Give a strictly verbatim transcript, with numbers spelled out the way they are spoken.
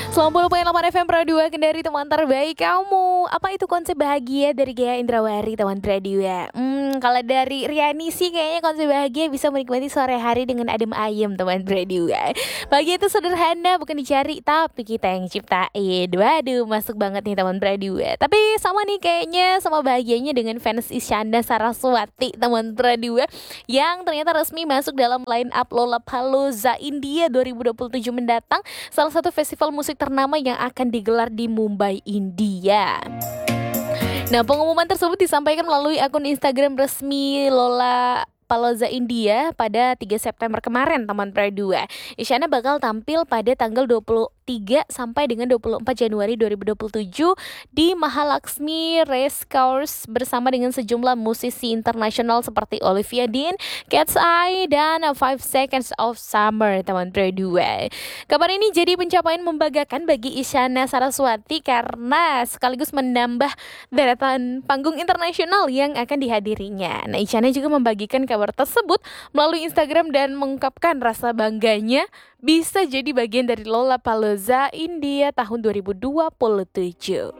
sembilan puluh koma delapan F M Pro dua Kendari, teman terbaik kamu. Apa itu konsep bahagia dari Gaya Indrawari, teman Radio ya? Hmm, kalau dari Riani sih kayaknya konsep bahagia bisa menikmati sore hari dengan adem ayem, teman Radio ya. Bahagia itu sederhana, bukan dicari, tapi kita yang ciptain. Waduh, masuk banget nih teman Radio ya. Tapi sama nih kayaknya sama bahagianya dengan fans Isyana Saraswati, teman Radio ya, yang ternyata resmi masuk dalam line up Lollapalooza India dua ribu dua puluh tujuh mendatang, salah satu festival musik ternama yang akan digelar di Mumbai, India. Nah, pengumuman tersebut disampaikan melalui akun Instagram resmi Lola Palooza India pada tiga September kemarin, teman Pro dua. Isyana bakal tampil pada tanggal dua puluh tiga sampai dengan dua puluh empat Januari dua ribu dua puluh tujuh di Mahalaxmi Race Course bersama dengan sejumlah musisi internasional seperti Olivia Dean, Cat's Eye, dan Five Seconds of Summer, teman Pro dua. Kabar ini jadi pencapaian membanggakan bagi Isyana Saraswati karena sekaligus menambah deretan panggung internasional yang akan dihadirinya. Nah, Isyana juga membagikan kabar tersebut melalui Instagram dan mengungkapkan rasa bangganya bisa jadi bagian dari Lollapalooza India tahun dua ribu dua puluh tujuh.